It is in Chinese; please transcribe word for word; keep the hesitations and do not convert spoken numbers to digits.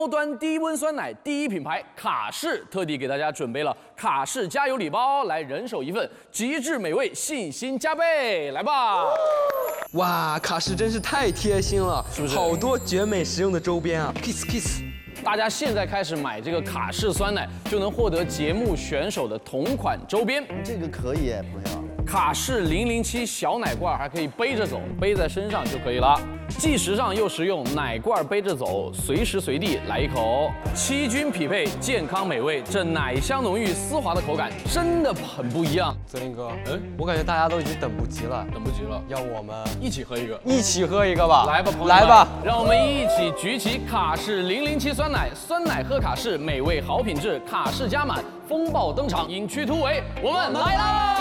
高端低温酸奶第一品牌卡士特地给大家准备了卡士加油礼包，来人手一份，极致美味，信心加倍，来吧！ 哇，卡士真是太贴心了， 是不是？ 好多绝美实用的周边啊 ，kiss kiss。 大家现在开始买这个卡士酸奶，就能获得节目选手的同款周边。 这个可以耶，朋友。 卡士零零七小奶罐还可以背着走，背在身上就可以了，既时尚又实用，奶罐背着走，随时随地来一口，七菌匹配，健康美味，这奶香浓郁丝滑的口感真的很不一样。 泽林哥， 嗯， 我感觉大家都已经等不及了， 等不及了， 要我们一起喝一个， 一起喝一个吧， 来吧，朋友们， 来吧， 让我们一起举起卡士零零七酸奶，酸奶喝卡士，美味好品质，卡士加满，风暴登场，引驱突围，我们来啦！